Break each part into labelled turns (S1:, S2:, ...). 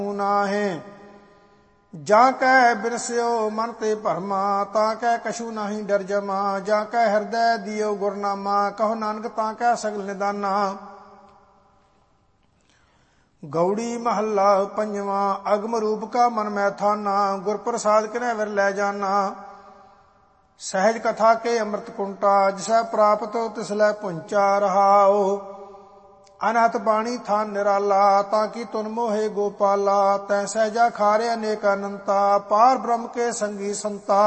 S1: नाहे। जा कह बिरस्यो मन ते भरमा, ता कह कछु नाही डर जमा। जा कह हृदय दियो गुरनामा, कहो नानक ता कह सगल निदाना। गौड़ी महला पंजवा, अगम रूप का मन मैं थाना। गुर प्रसाद किने विर लै जाना। सहज कथा के अमृत कुंटा, जिसै प्राप्त तिसलै पुंचा। रहाओ अनहत बाणी थान निराला, ताकि तुन मोहे गोपाला। तै सहजा खारे अनेक अनंता, पार ब्रह्म के संगी संता।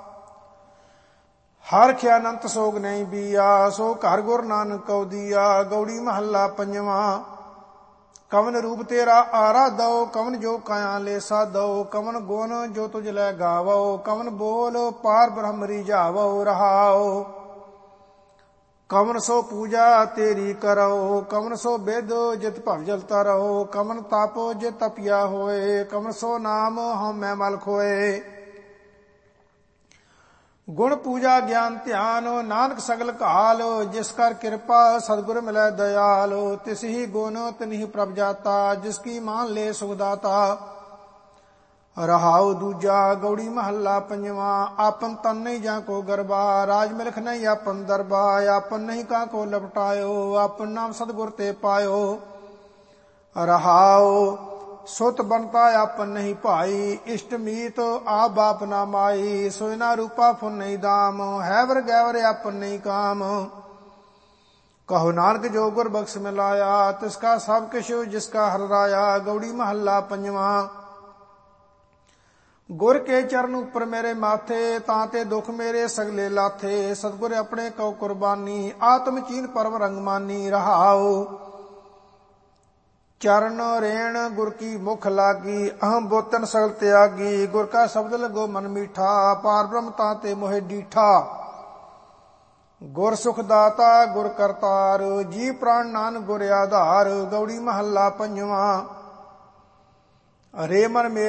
S1: हर ख्या अनंत सोग नहीं बिया, सो घर गुर नानक कौ दिया। गौड़ी महला पंजवा, कवन रूप तेरा आरा दो, कवन जो काया लेसा दो। कवन गुण जो तुझ लै गावो, कवन बोल पार ब्रह्म रिझावो। रहाओ कवन सो पूजा तेरी करो, कवन सो बेद जित भव जल तरहो। कवन तप जित तपिया होए, कवन सो नाम हम मैं मल खोए। गुण पूजा ज्ञान ध्यान, नानक सगल काल। जिस कर कृपा सदगुर मिलै दयाल। तिस ही गुण तिन्हि प्रभ जाता, जिसकी मान ले सुखदाता। रहाउ दूजा, गौड़ी महला पंजवा, आपन तन नहीं जा को गरबा। राज मिलख नहीं आपन दरबा, आपन नहीं का को लपटायो। आपन नाम सदगुर ते पायो। रहाओ सुत बनता आपन नहीं भाई, इष्ट मीत आप बाप ना माई। सोयना रूपा फुन नहीं दाम, हैवर गैवर आपन नहीं काम। कहो नानक जो गुर बख्श मिलाया, तिसका सब किश जिसका हर राया। गौड़ी महला पंजवा, गुर के चरण उपर मेरे माथे, ताते दुख मेरे सगले लाथे। सतगुर अपने कौ कुर्बानी, आत्म चीन परम रंग मानी। रहाओ चरण रेण गुर की मुख लागी, अहम बोतन सगल त्यागी। गुर का शब्द लगो मन मीठा, पार ब्रह्म ताते मोहे डीठा। गुर सुख दाता गुर करतार, जी प्राण नानक गुर आधार। गौड़ी महला पंजवा, रे मन